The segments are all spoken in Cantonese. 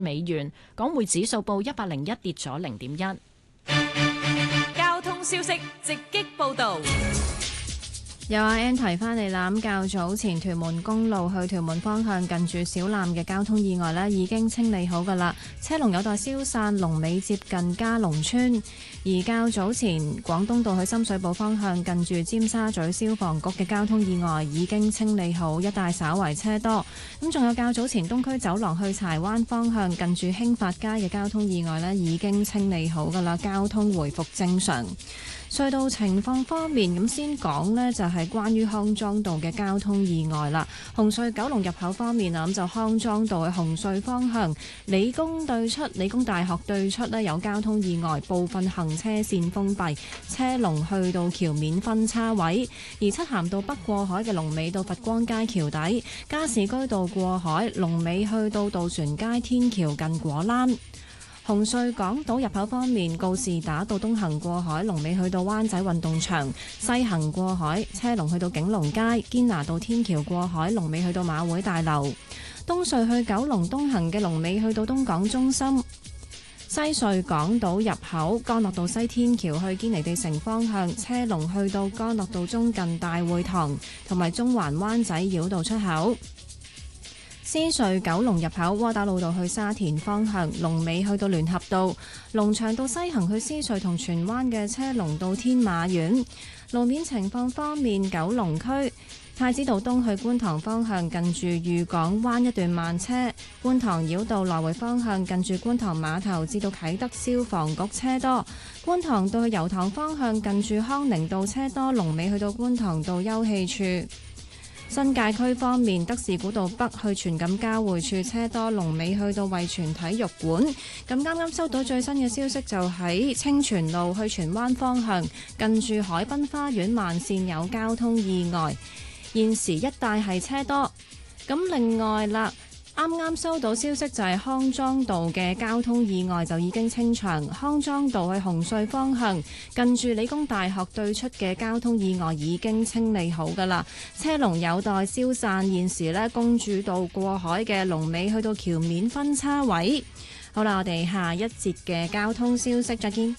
美元，港匯指數報101，跌咗0.1。 交通消息直擊報導。 有阿 Ann 提翻嚟啦，咁較早前屯門公路去屯門方向近住小欖嘅交通意外呢已經清理好㗎啦，車龍有待消散，龍尾接近嘉龍村。而較早前廣東道去深水埗方向近住尖沙咀消防局嘅交通意外已經清理好，一帶稍為車多。咁仲有較早前東區走廊去柴灣方向近住興發街嘅交通意外呢已經清理好㗎啦，交通回復正常。隧道情況方面，咁先講呢就係關於康莊道嘅交通意外啦。紅隧九龍入口方面啊，咁就康莊道去紅隧方向，理工大學對出呢有交通意外，部分行車線封閉，車龍去到橋面分叉位。而漆咸道北過海嘅龍尾到佛光街橋底，加士居道過海龍尾去到渡船街天橋近果欄。紅隧港島入口方面，告士打道東行過海龍尾去到灣仔運動場，西行過海車龍去到景隆街，堅拿道天橋過海龍尾去到馬會大樓。東隧去九龍東行嘅龍尾去到東港中心。西隧港島入口干諾道西天橋去堅尼地城方向，車龍去到干諾道中近大會堂，同埋中環灣仔繞道出口。獅隧九龍入口窩打老道去沙田方向，龍尾去到聯合道；龍翔道西行去獅隧同荃灣嘅車龍到天馬苑。路面情況方面，九龍區太子道東去觀塘方向近住裕港灣一段慢車，觀塘繞道來回方向近住觀塘碼頭至到啟德消防局車多，觀塘道去油塘方向近住康寧道車多，龍尾去到觀塘道休憩處。新界區方面，德士古道北去荃錦交匯處車多，龍尾去到惠荃體育館。咁啱啱收到最新嘅消息，就喺清泉路去荃灣方向，近住海濱花園慢線有交通意外，現時一帶係車多。咁另外啦，啱啱收到消息就係康莊道嘅交通意外就已經清場，康莊道去紅隧方向近住理工大學對出嘅交通意外已經清理好㗎啦，車龍有待消散。現時呢，公主道過海嘅龍尾去到橋面分叉位。好啦，我哋下一節嘅交通消息再見。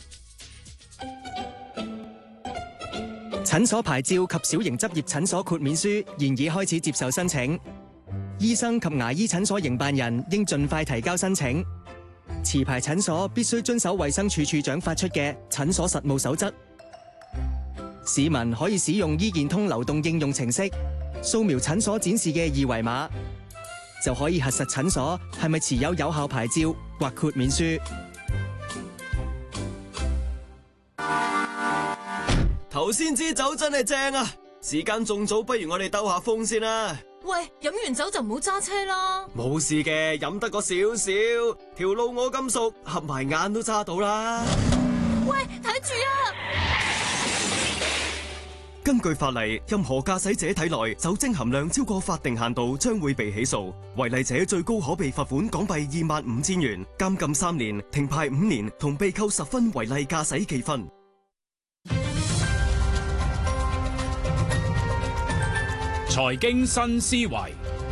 診所牌照及小型執業診所豁免書現已開始接受申請。醫生及牙醫診所營辦人應盡快提交申請。持牌診所必須遵守衛生署署長發出嘅診所實務守則。市民可以使用醫健通流動應用程式，掃描診所展示嘅二維碼，就可以核實診所係咪持有有效牌照或豁免書。 頭先支酒真係正啊！時間仲早，不如我哋兜下風先啦。 喂，飲完酒就唔好揸車啦。 冇事嘅，飲得個少少，條路我咁熟，合埋眼都揸到啦。 喂，睇住啊！ 根據法例，任何駕駛者體內酒精含量超過法定限度，將會被起訴。違例者最高可被罰款港幣25,000元、監禁3年、停牌5年，同被扣10分違例駕駛記分。 財經新思維，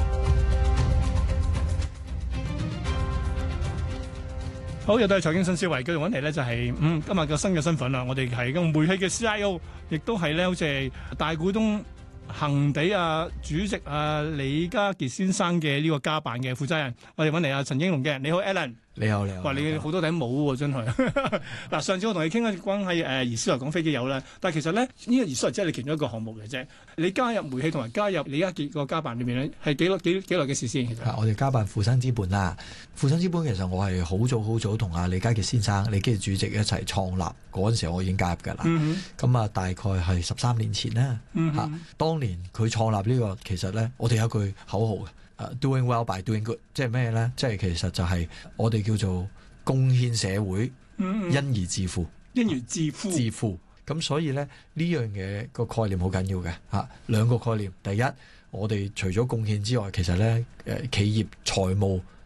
好，又到財經新思維，繼續揾嚟呢就係今日個新嘅身份啦。我哋係個煤氣嘅 CIO， 亦都係咧好似係大股東恒地主席李家傑先生嘅呢個家辦嘅負責人。我哋揾嚟陳英龍嘅，你好 Alan。 你好。 哇！你好多頂帽喎，真係。嗱，上次我同你傾緊關係怡思來講飛機有啦，但係其實咧呢個怡思來只係你其中一個項目嘅啫。你加入煤氣同埋加入李家傑個家辦裏面咧，係幾耐嘅事先？其實我哋家辦富生資本啦。富生資本其實我係好早同阿李家傑先生、李家傑主席一齊創立嗰陣時，我已經加入㗎啦。咁大概係13年前啦。當年佢創立呢個，其實咧我哋有一句口號嘅。Doing well by doing good， 即係咩呢？即係其實就係我哋叫做貢獻社會，因而致富。 因而致富。 咁所以呢，呢樣嘢個概念好緊要嘅嚇。兩個概念，第一，我哋除咗貢獻之外，其實呢企業財務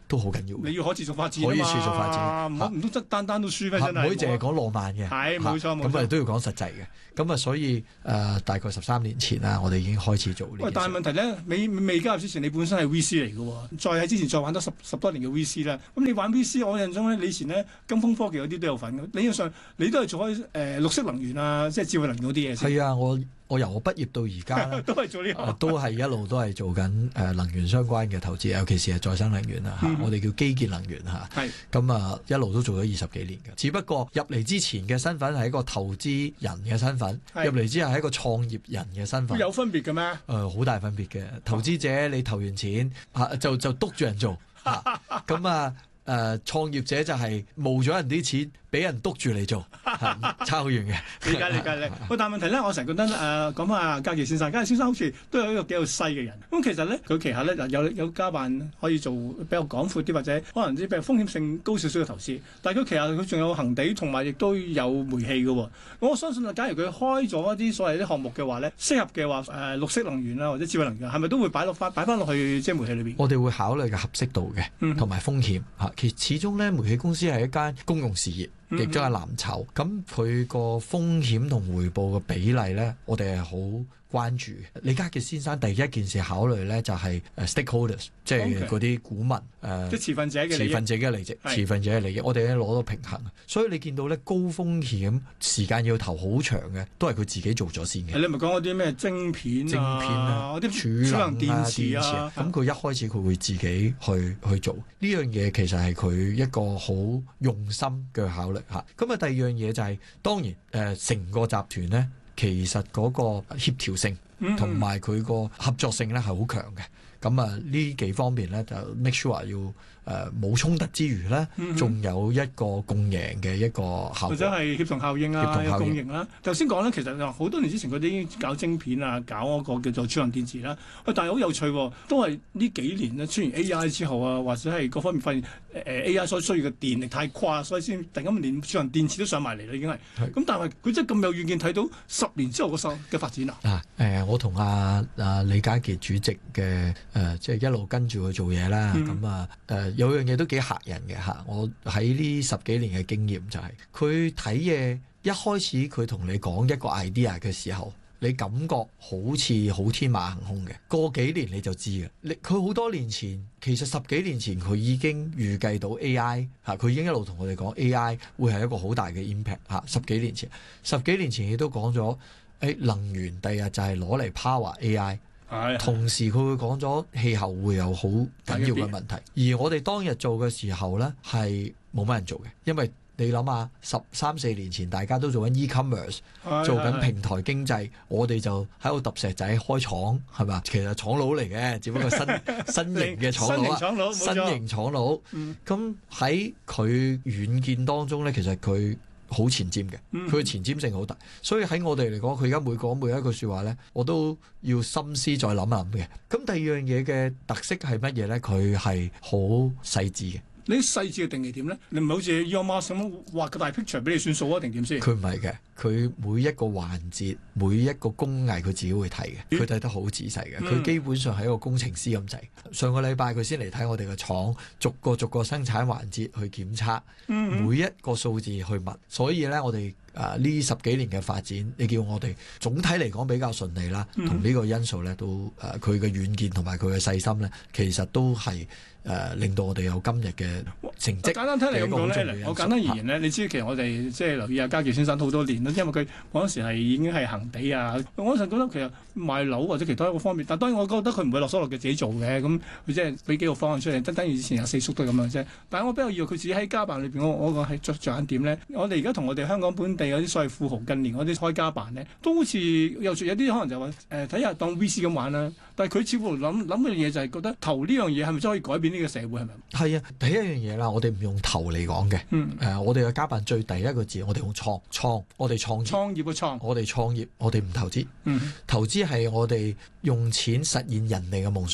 都好緊要。 你要可持續發展， 可以持續發展， 唔通單都輸咩？真係唔可以淨係講浪漫嘅， 係冇錯。 咁我哋都要講實際嘅。咁啊，所以大概13年前啦，我哋已經開始做呢件事。 但係問題咧，未加入之前，你本身係 VC 嚟嘅喎，再喺之前再玩多十多年嘅 VC 啦。咁你玩 VC，我印象中咧，你以前咧金風科技嗰啲都有份嘅。理論上你都係做開綠色能源啊，即係智慧能源嗰啲嘢先。 係啊，我由我畢業到而家都係做呢個， 都係一路都係做緊能源相關嘅投資，尤其是係再生能源啦嚇，我哋叫基建能源嚇。係咁啊，一路都做咗20幾年嘅。只不過入嚟之前嘅身份係一個投資人嘅身份，入嚟之後係一個創業人嘅身份。 有分別嘅咩？ 好大分別嘅。投資者你投完錢就督住人做，咁啊創業者就係冒咗人啲錢，俾人督住嚟做，差好遠嘅。 理解。但係問題咧，我成日覺得講翻阿家傑先生，家傑先生好似都有一個幾有勢嘅人。咁其實咧，佢旗下咧有家辦可以做比較廣闊啲，或者可能啲比較風險性高少少嘅投資。但係佢旗下佢仲有恒地，同埋亦都有煤氣嘅喎。我相信假如佢開咗一啲所謂啲項目嘅話咧，適合嘅話綠色能源啊，或者智慧能源，係咪都會擺翻落去即係煤氣裏邊？我哋會考慮嘅合適度嘅，同埋風險嚇。其實始終咧，煤氣公司係一間公用事業。亦都係藍籌，咁佢個風險同回報嘅比例咧，我哋係好關注嘅。李家傑先生第一件事考慮咧就係stakeholders， 即係嗰啲股民即係持份者嘅利益， 持份者嘅利益，我哋咧攞到平衡。所以你見到咧高風險時間要投好長嘅，都係佢自己做咗先嘅。 你咪講嗰啲咩晶片啊，嗰啲儲能電池啊， 咁佢一開始佢會自己去做呢樣嘢，其實係佢一個好用心嘅考慮嚇。咁啊，第二樣嘢就係當然成個集團咧，其實嗰個協調性同埋佢個合作性咧係好強嘅。咁啊，呢幾方面咧就 make sure 要冇衝突之餘咧，仲有一個共贏嘅一個效果， 或者係協同效應啊，共贏啦。頭先講咧，其實好多年之前佢哋已經搞晶片啊，搞嗰個叫做儲能電池啦。但係好有趣喎，都係呢幾年咧出現 AI 之後啊，或者係各方面發現AI 所需要嘅電力太誇，所以先突然間連儲能電池都上埋嚟啦，已經係。咁但係佢真係咁有遠見，睇到10年之後嘅發展啊！ 我同阿李家傑主席嘅即係一路跟住佢做嘢啦。咁有樣嘢都幾嚇人嘅嚇，我喺呢10幾年嘅經驗就係佢睇嘢一開始佢同你講一個 idea 嘅時候，你感覺好似好天馬行空嘅，過幾年你就知嘅。佢好多年前，其實10幾年前佢已經預計到 AI 嚇，佢已經一路同我哋講 AI 會係一個好大嘅 impact 嚇。10幾年前亦都講咗，能源第日就係攞嚟 power AI。同時佢會講咗氣候會有好緊要嘅問題，而我哋當日做嘅時候呢，係冇乜人做嘅，因為你諗下13-14年前大家都做緊 e-commerce， 做緊平台經濟，我哋就喺度揼石仔開廠係嘛，其實廠佬嚟嘅，只不過新型嘅廠佬，新型廠佬。咁喺佢遠見當中呢，其實佢好前瞻嘅，佢嘅前瞻性好大，所以喺我哋嚟講，佢而家每講每一句說話咧，我都要心思再諗一諗嘅。咁第二樣嘢嘅特色係乜嘢咧？佢係好細緻嘅。 你細緻嘅定義點咧？你唔係好似 Elon Musk 咁畫個大 picture 俾你算數啊？定點先？ 佢唔係嘅，佢每一個環節、每一個工藝，佢自己會睇嘅，佢睇得好仔細嘅。佢基本上係一個工程師咁滯。上個禮拜佢先嚟睇我哋嘅廠，逐個生產環節去檢測，每一個數字去問。所以咧，我哋呢10幾年嘅發展，你叫我哋總體嚟講比較順利啦，同呢個因素咧都佢嘅遠見同埋佢嘅細心咧，其實都係令到我哋有今日嘅成績。 簡單聽你咁講咧，我簡單而言咧，你知其實我哋即係留意阿家傑先生好多年啦，因為佢嗰陣時係已經係恒地啊，我嗰陣覺得其實賣樓或者其他一個方面，但當然我覺得佢唔會落手落腳自己做嘅，咁佢即係俾幾個方案出嚟，等於以前有四叔都係咁樣啫。但係我比較意外佢自己喺家辦裏邊，我個係着眼點咧，我哋而家同我哋香港本地嗰啲所謂富豪近年嗰啲開家辦咧，都好似有啲可能就話睇下當 VC 咁玩啦。但係佢似乎諗嘅嘢就係覺得投呢樣嘢係咪真係可以改變呢個社會係咪？ 係啊，第一樣嘢啦，我哋唔用投嚟講嘅，我哋嘅家辦最第一個字，我哋用創，我哋創業嘅創， 我哋創業，我哋唔投資，投資係我哋用錢實現人哋嘅夢想。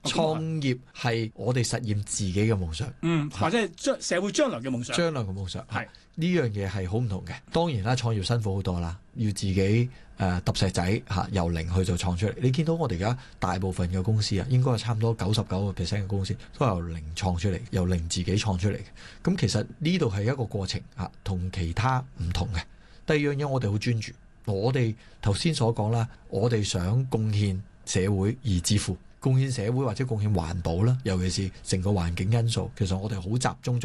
創業係我哋實現自己嘅夢想， 或者係社會將來嘅夢想。 將來嘅夢想係呢樣嘢係好唔同嘅。當然啦，創業辛苦好多啦，要自己揼石仔嚇，由零去做創出嚟。你見到我哋而家大部分嘅公司啊，應該係差唔多99% 嘅公司都係由零創出嚟，由零自己創出嚟嘅。咁其實呢度係一個過程嚇，同其他唔同嘅。第二樣嘢，我哋好專注。我哋頭先所講啦，我哋想貢獻社會而致富，貢獻社會或者貢獻環保啦，尤其是成個環境因素，其實我哋好集中做。